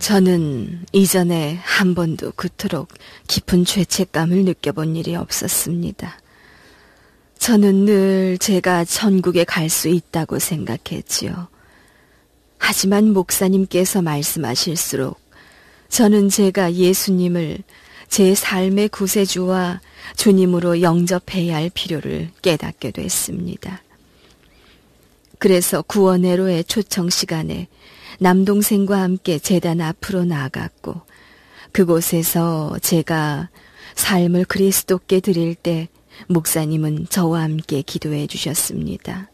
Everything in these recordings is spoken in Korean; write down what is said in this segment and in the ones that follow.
저는 이전에 한 번도 그토록 깊은 죄책감을 느껴본 일이 없었습니다. 저는 늘 제가 천국에 갈 수 있다고 생각했지요. 하지만 목사님께서 말씀하실수록 저는 제가 예수님을 제 삶의 구세주와 주님으로 영접해야 할 필요를 깨닫게 됐습니다. 그래서 구원회로의 초청 시간에 남동생과 함께 제단 앞으로 나아갔고, 그곳에서 제가 삶을 그리스도께 드릴 때 목사님은 저와 함께 기도해 주셨습니다.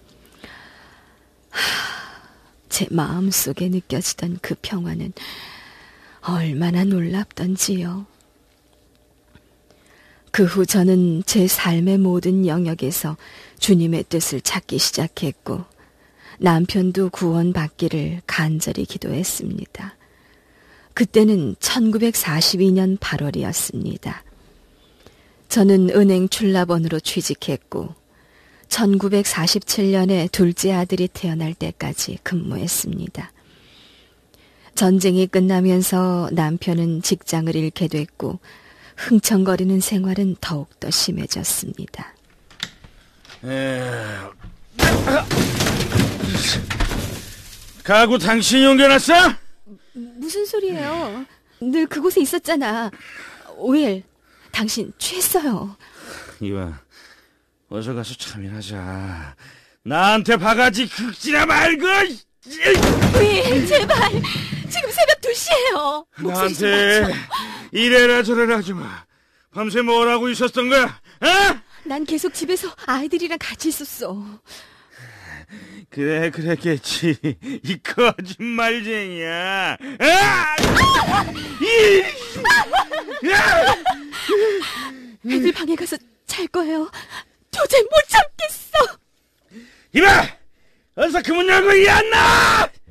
제 마음속에 느껴지던 그 평화는 얼마나 놀랍던지요. 그 후 저는 제 삶의 모든 영역에서 주님의 뜻을 찾기 시작했고, 남편도 구원받기를 간절히 기도했습니다. 그때는 1942년 8월이었습니다. 저는 은행 출납원으로 취직했고 1947년에 둘째 아들이 태어날 때까지 근무했습니다. 전쟁이 끝나면서 남편은 직장을 잃게 됐고 흥청거리는 생활은 더욱더 심해졌습니다. 가구 당신이 옮겨놨어? 무슨 소리예요? 늘 그곳에 있었잖아. 오일, 당신 취했어요. 이봐, 어서 가서 참여하자. 나한테 바가지 긁지나 말고. 오일, 제발. 지금 새벽 2시예요. 나한테 이래라 저래라 하지 마. 밤새 뭘 하고 있었던 거야? 어? 난 계속 집에서 아이들이랑 같이 있었어. 그래 그랬겠지. 이 거짓말쟁이야. 애들 방에 가서 잘 거예요. 도저히 못 참겠어. 이봐, 어서 그 문 열고 이 안 나와.